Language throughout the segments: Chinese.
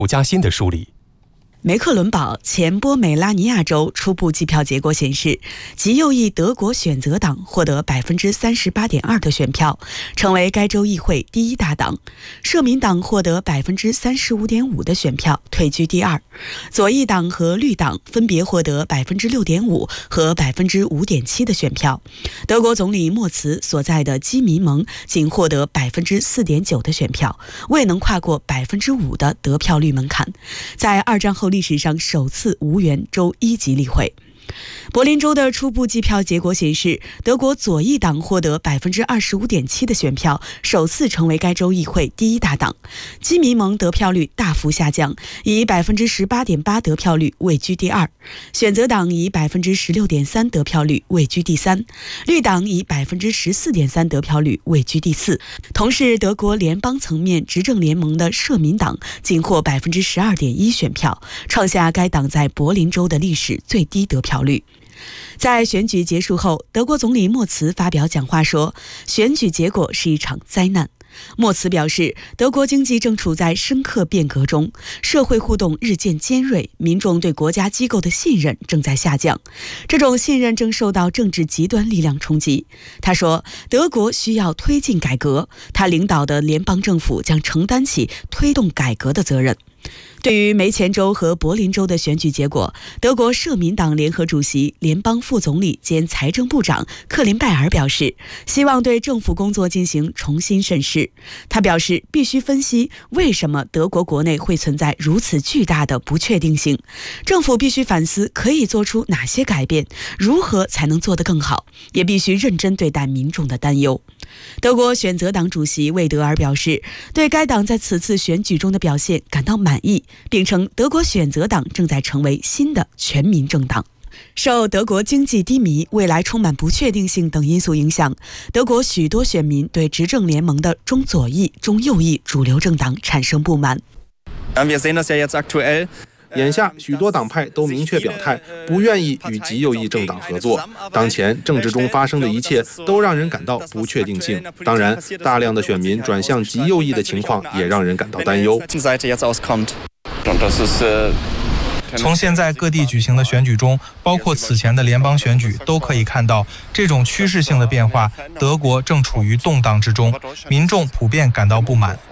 吴嘉欣的梳理。 梅克伦堡前波美拉尼亚州初步计票结果显示，极右翼德国选择党获得 38.2% 的选票，成为该州议会第一大党；社民党获得 35.5% 的选票，退居第二；左翼党和绿党分别获得 6.5% 和 5.7% 的选票。德国总理默茨所在的基民盟仅获得 4.9% 的选票，未能跨过 5% 的得票率门槛，在二战后历史上首次无缘州一级例会。柏林州的初步计票结果显示，德国左翼党获得 25.7% 的选票，首次成为该州议会第一大党。基民盟得票率大幅下降，以 18.8% 得票率位居第二；选择党以 16.3% 得票率位居第三；绿党以 14.3% 得票率位居第四。同是德国联邦层面执政联盟的社民党仅获 12.1% 选票，创下该党在柏林州的历史最低得票率。在选举结束后，德国总理默茨发表讲话说，选举结果是一场灾难。默茨表示，德国经济正处在深刻变革中，社会互动日渐尖锐，民众对国家机构的信任正在下降，这种信任正受到政治极端力量冲击。他说，德国需要推进改革，他领导的联邦政府将承担起推动改革的责任。对于梅前州和柏林州的选举结果，德国社民党联合主席、联邦副总理兼财政部长克林拜尔表示，希望对政府工作进行重新审视。他表示，必须分析为什么德国国内会存在如此巨大的不确定性，政府必须反思可以做出哪些改变，如何才能做得更好，也必须认真对待民众的担忧。德国选择党主席魏德尔表示，对该党在此次选举中的表现感到满意，并称德国选择党正在成为新的全民政党。受德国经济低迷、未来充满不确定性等因素影响，德国许多选民对执政联盟的中左翼、中右翼主流政党产生不满。 眼下许多党派都明确表态，不愿意与极右翼政党合作。当前政治中发生的一切都让人感到不确定性。当然，大量的选民转向极右翼的情况也让人感到担忧。 从现在各地举行的选举中，包括此前的联邦选举，都可以看到这种趋势性的变化。德国正处于动荡之中，民众普遍感到不满。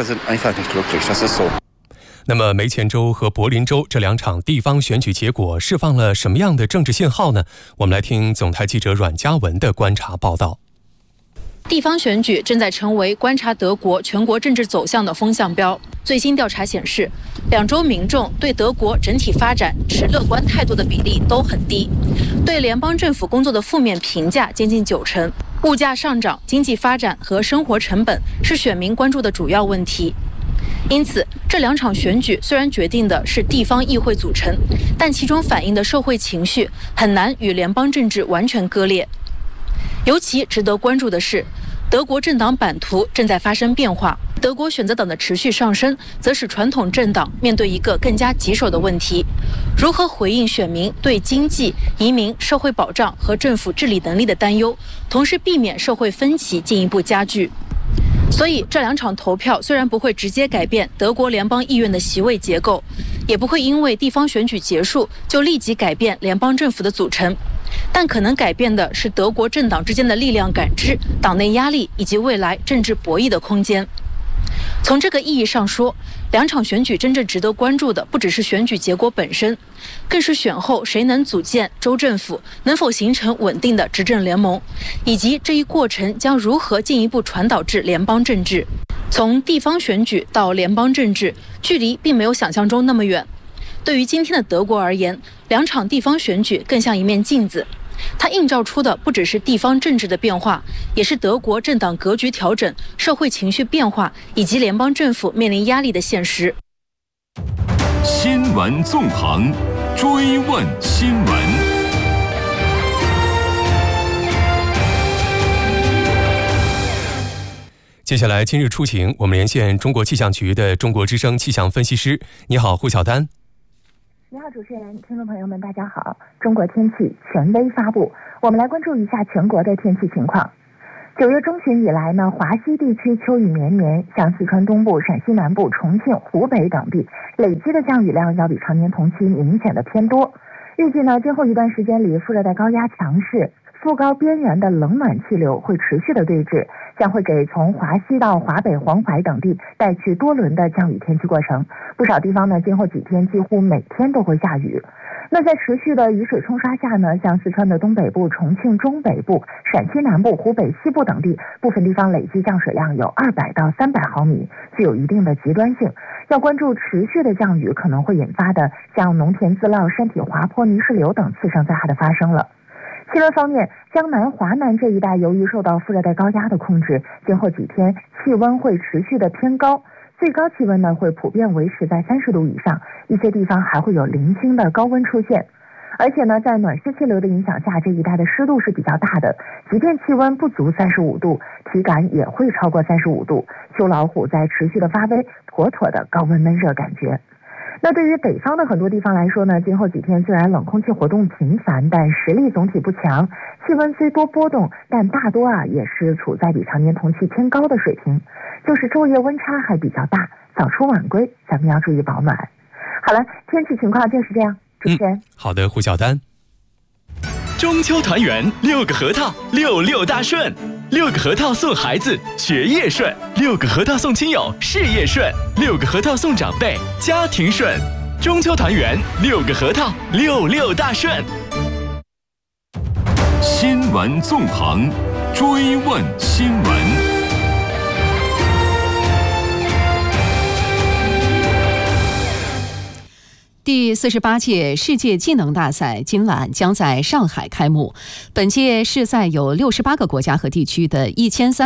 那么梅前州和柏林州这两场地方选举结果释放了什么样的政治信号呢？我们来听总台记者阮嘉文的观察报道。 地方选举正在成为观察德国全国政治走向的风向标。最新调查显示，两州民众对德国整体发展持乐观态度的比例都很低，对联邦政府工作的负面评价接近90%。物价上涨、经济发展和生活成本是选民关注的主要问题。因此，这两场选举虽然决定的是地方议会组成，但其中反映的社会情绪很难与联邦政治完全割裂。尤其值得关注的是，德国政党版图正在发生变化。德国选择党的持续上升，则使传统政党面对一个更加棘手的问题：如何回应选民对经济、移民、社会保障和政府治理能力的担忧，同时避免社会分歧进一步加剧。所以，这两场投票虽然不会直接改变德国联邦议院的席位结构，也不会因为地方选举结束就立即改变联邦政府的组成，但可能改变的是德国政党之间的力量感知、党内压力以及未来政治博弈的空间。从这个意义上说，两场选举真正值得关注的不只是选举结果本身，更是选后谁能组建州政府，能否形成稳定的执政联盟，以及这一过程将如何进一步传导至联邦政治。从地方选举到联邦政治，距离并没有想象中那么远。对于今天的德国而言，两场地方选举更像一面镜子，它映照出的不只是地方政治的变化，也是德国政党格局调整、社会情绪变化以及联邦政府面临压力的现实。 新闻纵横，追问新闻。 接下来今日出行，我们连线中国气象局的中国之声气象分析师。你好，胡晓丹。 你好，主持人，听众朋友们，大家好。中国天气权威发布，我们来关注一下全国的天气情况。 9月中旬以来呢，华西地区秋雨绵绵，像四川东部、陕西南部、重庆、湖北等地累积的降雨量要比常年同期明显的偏多。预计呢，今后一段时间里，副热带高压强势，副高边缘的冷暖气流会持续的对峙，将会给从华西到华北、黄淮等地带去多轮的降雨天气过程。不少地方呢，今后几天几乎每天都会下雨。那在持续的雨水冲刷下呢，像四川的东北部、重庆中北部、陕西南部、湖北西部等地，部分地方累计降水量有200到300毫米，具有一定的极端性。要关注持续的降雨可能会引发的像农田自涝、山体滑坡、泥石流等次生灾害的发生了。气温方面，江南、华南这一带由于受到副热带高压的控制，今后几天气温会持续的偏高，最高气温呢会普遍维持在30度以上，一些地方还会有零星的高温出现。而且呢，在暖湿气流的影响下，这一带的湿度是比较大的，即便气温不足35度，体感也会超过35度。秋老虎在持续的发威，妥妥的高温闷热感觉。那对于北方的很多地方来说呢，今后几天虽然冷空气活动频繁，但实力总体不强，气温虽多波动，但大多也是处在比常年同期偏高的水平，就是昼夜温差还比较大，早出晚归咱们要注意保暖。好了，天气情况就是这样，主持人。 好的，胡晓丹。 中秋团圆，6个核桃，66大顺，6个核桃送孩子学业顺，6个核桃送亲友事业顺，6个核桃送长辈家庭顺。中秋团圆，6个核桃，66大顺。 新闻纵横，追问新闻。 第48届世界技能大赛今晚将在上海开幕。本届世赛有68个国家和地区的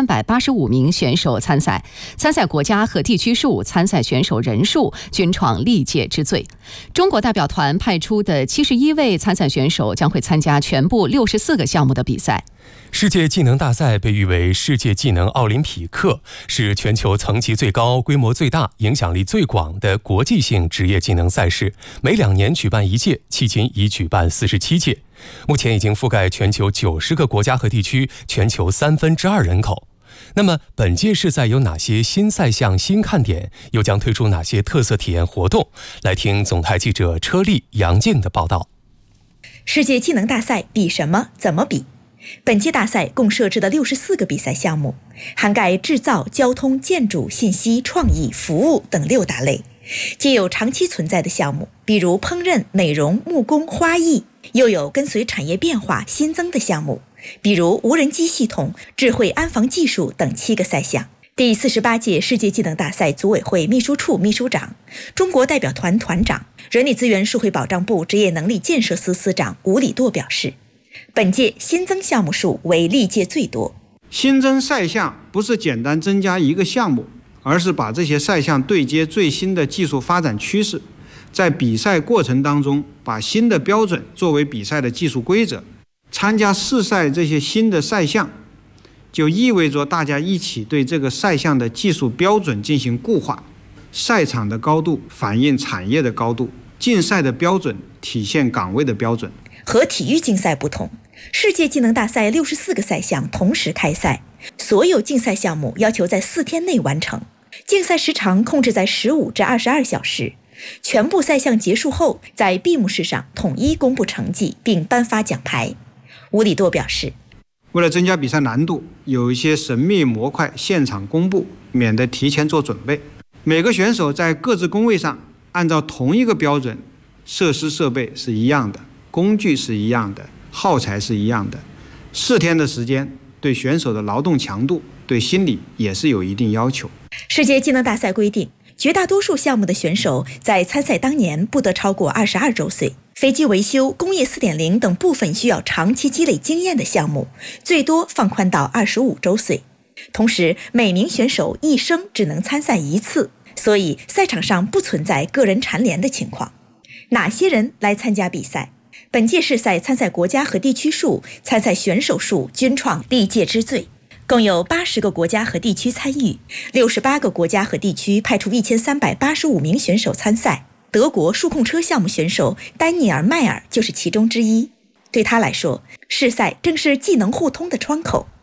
1385名选手参赛，参赛国家和地区数、参赛选手人数均创历届之最。中国代表团派出的71位参赛选手将会参加全部64个项目的比赛。 世界技能大赛被誉为世界技能奥林匹克，是全球层级最高、规模最大、影响力最广的国际性职业技能赛事，每2年举办1届，迄今已举办47届，目前已经覆盖全球90个国家和地区，全球2/3人口。那么本届世赛有哪些新赛项、新看点，又将推出哪些特色体验活动？来听总台记者车丽、杨静的报道。 世界技能大赛比什么？怎么比？本届大赛共设置了64个比赛项目，涵盖制造、交通、建筑、信息、创意、服务等6大类，既有长期存在的项目，比如烹饪、美容、木工、花艺，又有跟随产业变化新增的项目，比如无人机系统、智慧安防技术等7个赛项。第48届世界技能大赛组委会秘书处秘书长、中国代表团团长、人力资源社会保障部职业能力建设司司长吴礼舵表示，本届新增项目数为历届最多。 新增赛项不是简单增加一个项目，而是把这些赛项对接最新的技术发展趋势，在比赛过程当中把新的标准作为比赛的技术规则。参加试赛这些新的赛项，就意味着大家一起对这个赛项的技术标准进行固化。赛场的高度反映产业的高度，竞赛的标准体现岗位的标准。 和体育竞赛不同，世界技能大赛64个赛项同时开赛，所有竞赛项目要求在4天内完成，竞赛时长控制在15至22小时。全部赛项结束后，在闭幕式上统一公布成绩并颁发奖牌。吴礼舵表示， 为了增加比赛难度，有一些神秘模块现场公布，免得提前做准备。每个选手在各自工位上按照同一个标准，设施设备是一样的，工具是一样的，耗材是一样的。4天的时间，对选手的劳动强度、对心理也是有一定要求。 世界技能大赛规定，绝大多数项目的选手在参赛当年不得超过22周岁。飞机维修、工业 4.0 等部分需要长期积累经验的项目，最多放宽到25周岁。同时，每名选手一生只能参赛1次，所以赛场上不存在个人蝉联的情况。哪些人来参加比赛？本届世赛参赛国家和地区数、参赛选手数均创历届之最，共有80个国家和地区参与，68个国家和地区派出1385名选手参赛。德国数控车项目选手丹尼尔·迈尔就是其中之一。对他来说，世赛正是技能互通的窗口。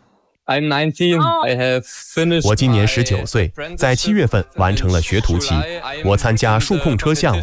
我今年19岁，在7月份完成了学徒期。我参加数控车项目，